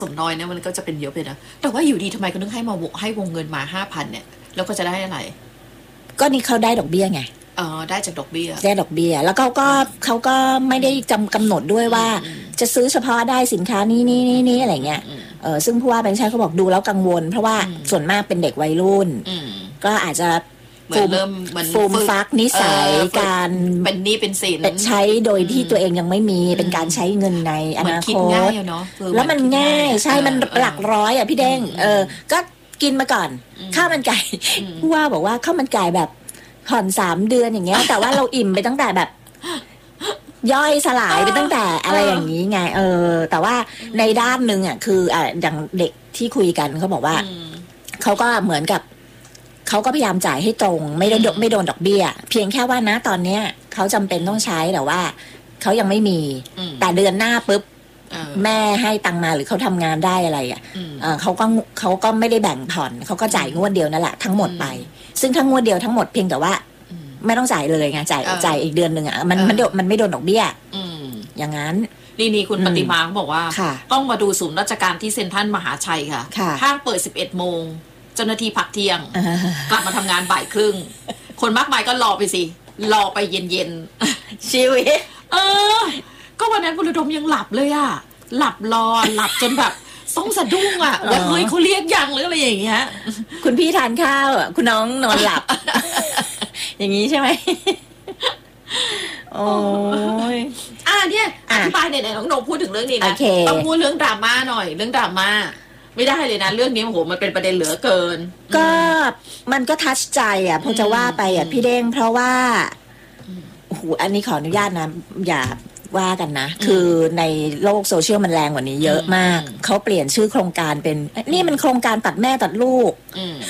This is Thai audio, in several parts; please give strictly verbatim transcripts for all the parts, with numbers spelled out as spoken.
สมน้อยเนี่ยมันก็จะเป็นเยอะไปนะแต่ว่าอยู่ดีทำไมก็นึกให้มาให้วงเงินมาห้าพันเนี่ยแล้วก็จะได้อะไรก็นี่เขาได้ดอกเบี้ยไงอ๋อได้จากดอกเบี้ยได้ดอกเบี้ยแล้วเขาก็เขาก็ไม่ได้จำกำหนดด้วยว่าจะซื้อเฉพาะได้สินค้านี้นี่นี่นี่อะไรเงี้ยเออซึ่งผู้ว่าแบงค์ชาติเขาบอกดูแล้วกังวลเพราะว่าส่วนมากเป็นเด็กวัยรุ่นก็อาจจะฟูมเริ่มเหมือนฟูมฟักนิสัยการเป็นหนี้เป็นสินใช้โดยที่ตัวเองยังไม่มีเป็นการใช้เงินในอนาคตแล้วมันง่ายใช่มันหลักร้อยอ่ะพี่เด้งเออก็กินมาก่อนข้าวมันไก่ผู้ว่าบอกว่าข้าวมันไก่แบบผ่อนสามเดือนอย่างเงี้ยแต่ว่าเราอิ่มไปตั้งแต่แบบย่อยสลายไปตั้งแต่อะไรอย่างนี้ไงเออแต่ว่าในด้านนึงอ่ะคืออ่ะอย่างเด็กที่คุยกันเขาบอกว่าเขาก็เหมือนกับเขาก็พยายามจ่ายให้ตรงไม่ได้ไม่โดนดอกเบี้ยเพียงแค่ว่านะตอนเนี้ยเขาจำเป็นต้องใช้แต่ว่าเขายังไม่มีแต่เดือนหน้าปุ๊บแม่ให้ตังมาหรือเขาทำงานได้อะไรอ่ะเขาก็เขาก็ไม่ได้แบ่งผ่อนเขาก็จ่ายงวดเดียวนั่นแหละทั้งหมดไปซึ่งทั้งงวดเดียวทั้งหมดเพียงแต่ว่าไม่ต้องจ่ายเลยไงจ่ายจ่ายอีกเดือนหนึ่งอ่ะมันมันมันไม่โดนดอกเบี้ยอย่างนั้นนี่นี่คุณปฏิมาเขาบอกว่าต้องมาดูศูนย์ราชการที่เซ็นทรัลมหาชัยค่ะห้างเปิดสิบเอ็ดโมงเจ้าหน้าที่พักเที่ยงกลับมาทำงานบ่ายครึ่งคนมากมายก็รอไปสิรอไปเย็นๆชีวิตเออก็วันนั้นคุณระดมยังหลับเลยอ่ะหลับรอหลับจนแบบต้องสะดุ้งอ่ะว่าเฮ้ยเขาเรียกยังหรืออะไรอย่างเงี้ยคุณพี่ทานข้าวอ่ะคุณน้องนอนหลับ อย่างนี้ใช่ไหมโอ้ยอ่ะเนี่ยอธิบายเนี่ยน้องโหน่งพูดถึงเรื่องนี้นะต้องพูดเรื่องดราม่าหน่อยเรื่องดราม่าไม่ได้เลยนะเรื่องนี้โอ้โหมันเป็นประเด็นเหลือเกินก็มันก็ทัชใจอ่ะพอจะว่าไปอ่ะพี่เด้งเพราะว่าโอ้โหอันนี้ขออนุญาตนะอย่าว่ากันนะคือในโลกโซเชียลมันแรงกว่านี้เยอะมากเขาเปลี่ยนชื่อโครงการเป็นนี่มันโครงการตัดแม่ตัดลูก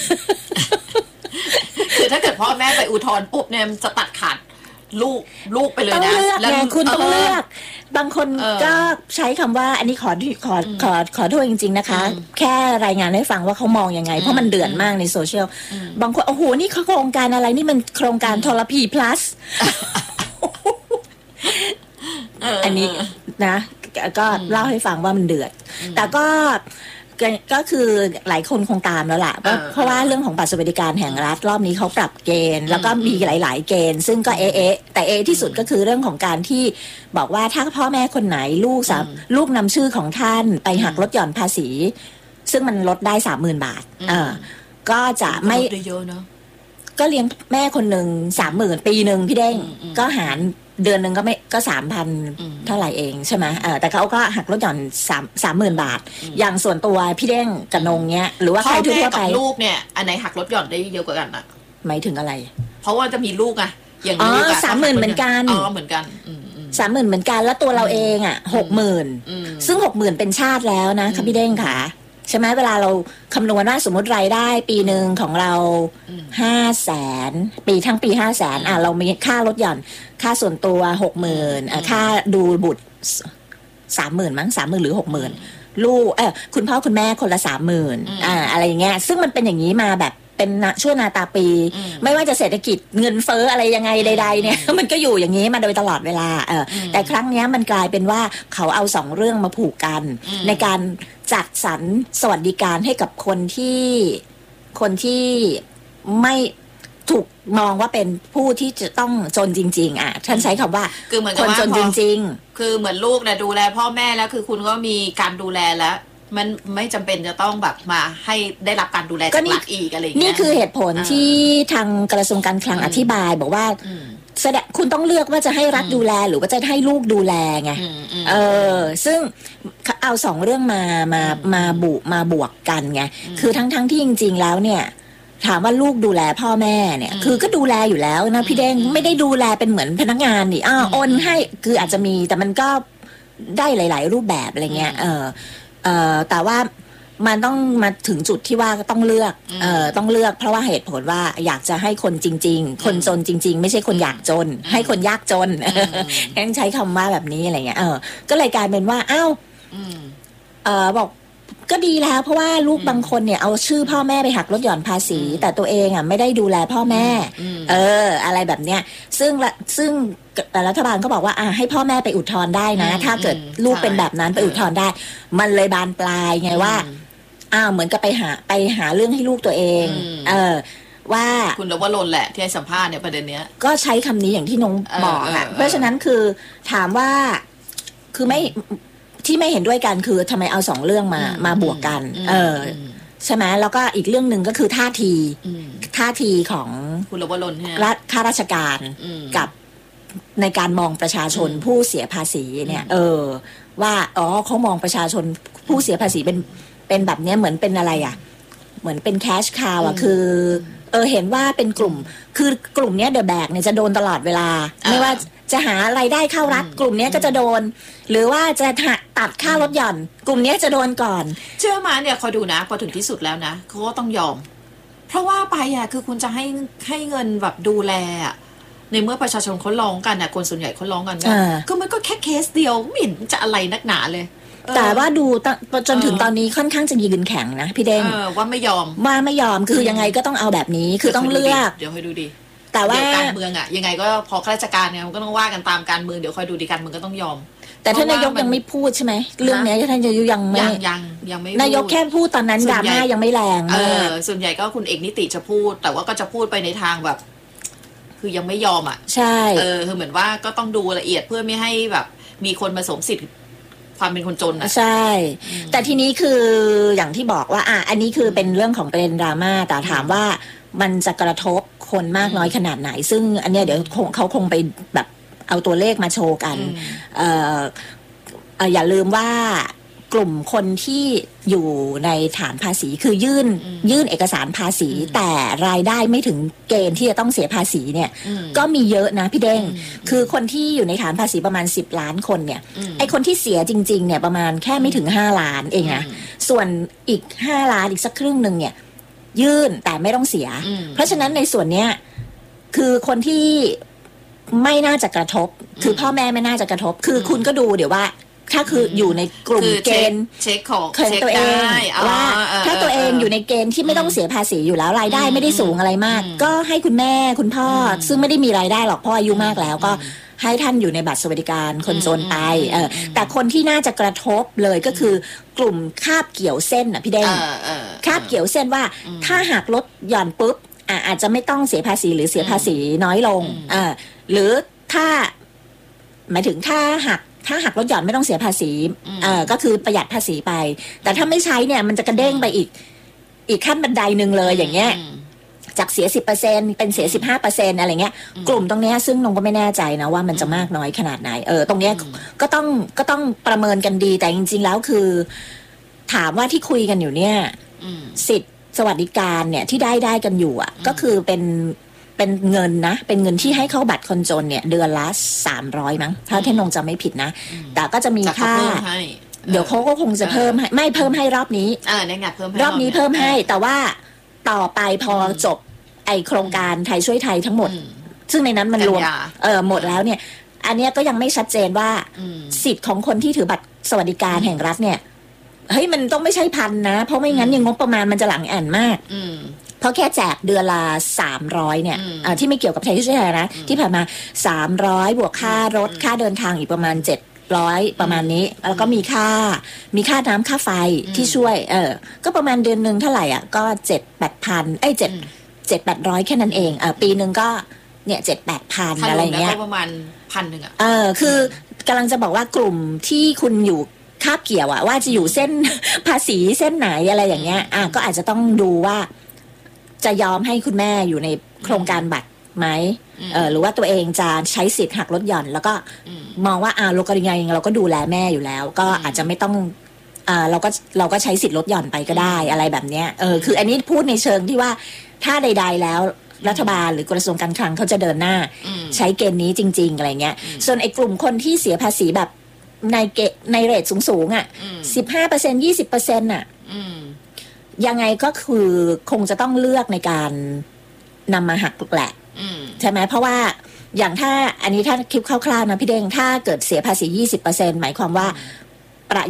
คือถ้าเกิดพ่อแม่ไปอุทธรณ์ปุ๊บเนี่ยจะตัดขาดลูกลูกไปเลยนะแล้วคุณต้องเลือกบางคนก็ใช้คำว่าอันนี้ขอขอขอขอโทษจริงๆนะคะแค่รายงานให้ฟังว่าเขามองยังไงเพราะมันเดือดมากในโซเชียลบางคนโอ้โหนี่โครงการอะไรนี่มันโครงการทรพี plus อันนี้นะก็เล่าให้ฟังว่ามันเดือดแต่ก็ก็คือหลายคนคงตามแล้วล่ะเพราะว่าเรื่องของบัตรสวัสดิการแห่งรัฐรอบนี้เขาปรับเกณฑ์แล้วก็มีหลายๆเกณฑ์ซึ่งก็เอเอแต่เอที่สุดก็คือเรื่องของการที่บอกว่าถ้าพ่อแม่คนไหนลูกสามลูกนำชื่อของท่านไปหักลดหย่อนภาษีซึ่งมันลดได้สามหมื่นบาทอ่าก็จะไม่เยอะเนาะก็เลี้ยงแม่คนหนึ่งสามหมื่นปีหนึ่งพี่เด้งก็หารเดือนหนึ่งก็ไม่ก็สามพันเท่าไหร่เองใช่ไหมเออแต่เขาก็หักลดหย่อนสามสามหมื่นบาทอย่างส่วนตัวพี่เด้งกับนงเนี้ยหรือว่าใครทั่วไปลูกเนี่ยอันไหนหักลดหย่อนได้เยอะกว่ากันอ่ะหมายถึงอะไรเพราะว่าจะมีลูกไงอย่างนี้ลูกสามหมื่นเหมือนกันอ๋อเหมือนกันสามหมื่นเหมือนกันแล้วตัวเราเองอ่ะหกหมื่นซึ่งหกหมื่นเป็นชาติแล้วนะค่ะพี่เด้งค่ะใช่ไหมเวลาเราคำนวณว่าสมมติรายได้ปีหนึ่งของเราห้าแสนปีทั้งปีห้าแสนอ่ะเรามีค่าลดหย่อนค่าส่วนตัวหกหมื่นอ่ะค่าดูบุตรสามหมื่นมั้งสามหมื่นหรือหกหมื่นลูกเออคุณพ่อคุณแม่คนละสามหมื่นอ่าอะไรอย่างเงี้ยซึ่งมันเป็นอย่างนี้มาแบบเป็นชั่วนาตาปีไม่ว่าจะเศรษฐกิจเงินเฟ้ออะไรยังไงใดๆเนี่ยมันก็อยู่อย่างนี้มาโดยตลอดเวลาเออแต่ครั้งนี้มันกลายเป็นว่าเขาเอาสองเรื่องมาผูกกันในการจัดสรรสวัสดิการให้กับคนที่คนที่ไม่ถูกมองว่าเป็นผู้ที่จะต้องจนจริงๆอ่ะท่านใช้คำว่าคนจนจริงๆคือเหมือนลูกเนี่ยดูแลพ่อแม่แล้วคือคุณก็มีการดูแลแล้วมันไม่จำเป็นจะต้องแบบมาให้ได้รับการดูแลจากรัฐอีกอะไรอย่างเงี้ยนี่คือเหตุผลที่ทางกระทรวงการคลังอธิบายบอกว่าแสดงคุณต้องเลือกว่าจะให้รัฐดูแลหรือว่าจะให้ลูกดูแลไงเออซึ่งเอาสองเรื่องมามามาบุมาบวกกันไงคือทั้งทั้งที่จริงๆแล้วเนี่ยถามว่าลูกดูแลพ่อแม่เนี่ยคือก็ดูแลอยู่แล้วนะพี่เด้งไม่ได้ดูแลเป็นเหมือนพนักงานนี่อ้าวโอนให้คืออาจจะมีแต่มันก็ได้หลายๆรูปแบบอะไรเงี้ยเออเอ่อแต่ว่ามันต้องมาถึงจุดที่ว่าต้องเลือกเอ่อต้องเลือกเพราะว่าเหตุผลว่าอยากจะให้คนจริงๆคนจนจริงๆไม่ใช่คนอยากจนให้คนยากจนต้องใช้คำว่าแบบนี้อะไรเงี้ยเออก็เลยกลายเป็นว่าอ้าวเอ่อบอกก็ดีแล้วเพราะว่าลูกบางคนเนี่ยเอาชื่อพ่อแม่ไปหักลดหย่อนภาษีแต่ตัวเองอ่ะไม่ได้ดูแลพ่อแม่เอออะไรแบบเนี้ยซึ่งซึ่งรัฐบาลก็บอกว่าอ่ะให้พ่อแม่ไปอุทธรณ์ได้นะถ้าเกิดลูกเป็นแบบนั้นไปอุทธรณ์ได้มันเลยบานปลายไงว่าอ้าวเหมือนกับไปหาไปหาเรื่องให้ลูกตัวเองเออว่าคุณนวรนแหละที่ให้สัมภาษณ์เนี่ยประเด็นเนี้ยก็ใช้คำนี้อย่างที่น้องบอกอ่ะเพราะฉะนั้นคือถามว่าคือไม่ที่ไม่เห็นด้วยกันคือทำไมเอาสองเรื่องมามาบวกกันเออใช่ไหมแล้วก็อีกเรื่องหนึ่งก็คือท่าทีท่าทีของคุณนวรนรัฐข้าราชการกับในการมองประชาชนผู้เสียภาษีเนี่ยเออว่าอ๋อเขามองประชาชนผู้เสียภาษีเป็นเป็นแบบนี้เหมือนเป็นอะไรอ่ะเหมือนเป็นแคชคาวอ่ะคือเออเห็นว่าเป็นกลุ่มคือกลุ่มเนี้ยเดอะแบกเนี่ยจะโดนตลอดเวลาไม่ว่าจะหาไรายได้เข้ารัฐกลุ่มนี้ก็จะโดนหรือว่าจะตัดค่าลดหย่อนกลุ่มนี้จะโดนก่อนเชื่อมาเนี่ยคอยดูนะพอถึงที่สุดแล้วนะเขาก็ต้องยอมเพราะว่าไปอ่ะคือคุณจะให้ให้เงินแบบดูแลในเมื่อประชาชนเขาร้องกันน่ะคนส่วนใหญ่เขาร้องกันก็คือมันก็แค่เคสเดียวไม่เห็นจะอะไรนักหนาเลยแต่ว่าดูจนถึงตอนนี้ค่อนข้างจะยืนแข็งนะพี่เด้งว่าไม่ยอมว่าไม่ยอมคือยังไงก็ต้องเอาแบบนี้คือต้องเลือกเดี๋ยวให้ดูดิแต่ว่าการเมืองอ่ะยังไงก็พอข้าราชการเนี่ยมันก็ต้องว่ากันตามการเมืองเดี๋ยวคอยดูดีการเมืองก็ต้องยอมแต่ท่านนายกยังไม่พูดใช่ไหมเรื่องนี้ท่านนายกยังไม่ยังยังยังไม่นายกแค่พูดตอนนั้นดราม่ายังไม่แรงเออส่วนใหญ่ก็คุณเอกนิติจะพูดแต่ว่าก็จะพูดไปในทางแบบคือยังไม่ยอมอ่ะใช่เออคือเหมือนว่าก็ต้องดูละเอียดเพื่อไม่ให้แบบมีคนมาสวมสิทธิ์ความเป็นคนจนอ่ะใช่แต่ทีนี้คืออย่างที่บอกว่าอ่ะอันนี้คือเป็นเรื่องของประเด็นดราม่าแต่ถามว่ามันจะกระทบคนมากน้อยขนาดไหนซึ่งอันเนี้ยเดี๋ยวเขาคงไปแบบเอาตัวเลขมาโชว์กันเอ่ออย่าลืมว่ากลุ่มคนที่อยู่ในฐานภาษีคือยื่นยื่นเอกสารภาษีแต่รายได้ไม่ถึงเกณฑ์ที่จะต้องเสียภาษีเนี่ยก็มีเยอะนะพี่เด้งคือคนที่อยู่ในฐานภาษีประมาณสิบล้านคนเนี่ยไอคนที่เสียจริงๆเนี่ยประมาณแค่ไม่ถึงห้าล้านเองนะส่วนอีกห้าล้านอีกสักครึ่งนึงเนี่ยยื่นแต่ไม่ต้องเสียเพราะฉะนั้นในส่วนเนี้ยคือคนที่ไม่น่าจะกระทบคือพ่อแม่ไม่น่าจะกระทบคือคุณก็ดูเดี๋ยวว่าถ้าคืออยู่ในกลุ่มเกณฑ์เช็คของตัวเองว่าถ้าตัวเองอยู่ในเกณฑ์ที่ไม่ต้องเสียภาษีอยู่แล้วรายได้ไม่ได้สูงอะไรมากก็ให้คุณแม่คุณพ่อซึ่งไม่ได้มีรายได้หรอกพ่ออายุมากแล้วก็ให้ท่านอยู่ในบัตรสวัสดิการคนจนไปเออแต่คนที่น่าจะกระทบเลยก็คือกลุ่มคาบเกี่ยวเส้นอ่ะพี่เด้งคาบเกี่ยวเส้นว่าถ้าหากลดหย่อนปุ๊บอ่ะอาจจะไม่ต้องเสียภาษีหรือเสียภาษีน้อยลงอ่าหรือถ้าหมายถึงถ้าหักถ้าหักลดหย่อนไม่ต้องเสียภาษีเอ่อก็คือประหยัดภาษีไปแต่ถ้าไม่ใช้เนี่ยมันจะกระเด้งไปอีกอีกขั้นบันไดนึงเลยอย่างเงี้ยจากเสีย สิบเปอร์เซ็นต์ เป็นเสีย สิบห้าเปอร์เซ็นต์ อะไรเงี้ยกลุ่มตรงเนี้ยซึ่งนงก็ไม่แน่ใจนะว่ามันจะมากน้อยขนาดไหนเออตรงเนี้ยก็ต้องก็ต้องประเมินกันดีแต่จริงๆแล้วคือถามว่าที่คุยกันอยู่เนี่ยสิทธิ์สวัสดิการเนี่ยที่ได้ได้กันอยู่อ่ะก็คือเป็นเป็นเงินนะเป็นเงินที่ให้เข้าบัตรคนจนเนี่ยเดือนละสามร้อยมั้งถ้าเทนนงจะไม่ผิดนะแต่ก็จะมีค่าเดี๋ยวเขาก็คงจะเพิ่มให้ไม่เพิ่มให้รอบนี้เออในงานเพิ่มให้รอบนี้เพิ่มให้แต่ว่าต่อไปพอจบไอโครงการไทยช่วยไทยทั้งหมดซึ่งในนั้นมันรวมเออหมดแล้วเนี่ยอันนี้ก็ยังไม่ชัดเจนว่าสิทธิ์ของคนที่ถือบัตรสวัสดิการแห่งรัฐเนี่ยเฮ้ยมันต้องไม่ใช่พันนะเพราะไม่งั้นยังงบประมาณมันจะหลังแอนมากเพราะแค่แจกเดือนละสามร้อยเนี่ยที่ไม่เกี่ยวกับไทยช่วยไทยนะที่ผ่านมาสามร้อยบวกค่ารถค่าเดินทางอีกประมาณเจ็ดร้อยประมาณนี้แล้วก็มีค่ามีค่าน้ำค่าไฟที่ช่วยเออก็ประมาณเดือนนึงเท่าไหร่อ่ะก็เจ็ดแปดพันเอ้ยเจ็ดเจ็ดแปดร้อยแค่นั้นเองเออปีนึงก็เนี่ยเจ็ดแปดพันอะไรเงี้ยประมาณพันหนึ่งอ่ะเออคือกำลังจะบอกว่ากลุ่มที่คุณอยู่คาบเกี่ยวอะว่าจะอยู่เส้นภาษีเส้นไหนอะไรอย่างเงี้ยอ่ะก็อาจจะต้องดูว่าจะยอมให้คุณแม่อยู่ในโครงการบัตรไหมเออหรือว่าตัวเองจะใช้สิทธิ์หักลดหย่อนแล้วก็มองว่าอ่าเราก็ยังไงเราก็ดูแลแม่อยู่แล้วก็อาจจะไม่ต้องอ่าเราก็เราก็ใช้สิทธิ์ลดหย่อนไปก็ได้อะไรแบบเนี้ยเออคืออันนี้พูดในเชิงที่ว่าถ้าใดๆแล้วรัฐบาลหรือกระทรวงการคลังเขาจะเดินหน้าใช้เกณฑ์นี้จริงๆอะไรเงี้ยส่วนไอ้กลุ่มคนที่เสียภาษีแบบในเกในเรทสูงๆอ่ะสิบห้าเปอร์เซ็นต์ยี่สิบเปอร์เซ็นต์อ่ะยังไงก็คือคงจะต้องเลือกในการนำมาหักแหละใช่ไหมเพราะว่าอย่างถ้าอันนี้ถ้าคิดคร่าวๆนะพี่เด้งถ้าเกิดเสียภาษี ยี่สิบเปอร์เซ็นต์ หมายความว่าประหยัด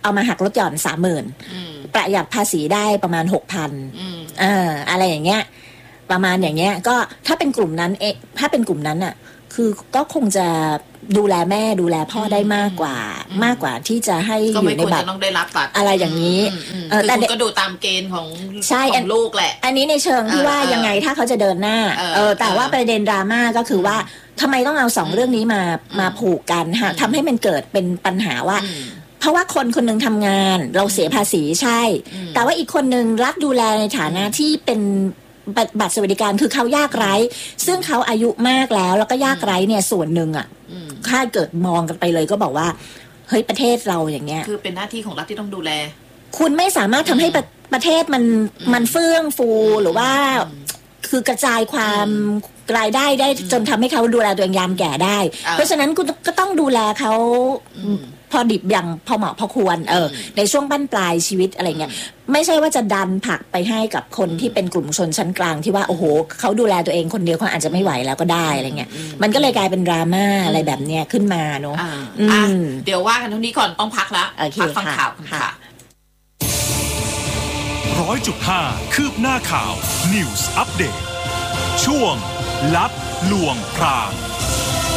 เอามาหักลดหย่อนสามหมื่นประหยัดภาษีได้ประมาณหกพันเอออะไรอย่างเงี้ยประมาณอย่างเงี้ยก็ถ้าเป็นกลุ่มนั้นเอะถ้าเป็นกลุ่มนั้นอ่ะคือก็คงจะดูแลแม่ดูแลพ่อได้มากกว่ามากกว่าที่จะให้อยู่ในบัตรอะไรอย่างนี้แต่ก็ดูตามเกณฑ์ของของลูกแหละอันนี้ในเชิงที่ว่ายังไงถ้าเขาจะเดินหน้าเออแต่ว่าประเด็นดราม่าก็คือว่าทำไมต้องเอาสองเรื่องนี้มามาผูกกันฮะทำให้มันเกิดเป็นปัญหาว่าเพราะว่าคนคนนึงทำงานเราเสียภาษีใช่แต่ว่าอีกคนนึงรับดูแลในฐานะที่เป็นบัตรสวัสดิการคือเขายากไร้ซึ่งเขาอายุมากแล้วแล้วก็ยากไร้เนี่ยส่วนหนึ่งอ่ะถ้าเกิดมองกันไปเลยก็บอกว่าเฮ้ยประเทศเราอย่างเงี้ยคือเป็นหน้าที่ของรัฐที่ต้องดูแลคุณไม่สามารถทำให้ประประเทศมันมันเฟื่องฟูหรือว่าคือกระจายความรายได้ได้จนทำให้เขาดูแลตัวเองยามแก่ได้เพราะฉะนั้นคุณก็ต้องดูแลเขาพอดิบอย่างพอเหมาะพอควรเออในช่วงบั้นปลายชีวิตอะไรเงี้ยไม่ใช่ว่าจะดันผลักไปให้กับคนที่เป็นกลุ่มชนชั้นกลางที่ว่าโอ้โหเขาดูแลตัวเองคนเดียวเขาอาจจะไม่ไหวแล้วก็ได้อะไรเงี้ยมันก็เลยกลายเป็นดราม่าอะไรแบบเนี้ยขึ้นมาเนาะเดี๋ยวว่ากันเท่านี้ก่อนต้องพักละพักฟังข่าวกันค่ะร้อยจุดห้าคืบหน้าข่าว News Update ช่วงลับลวงพราง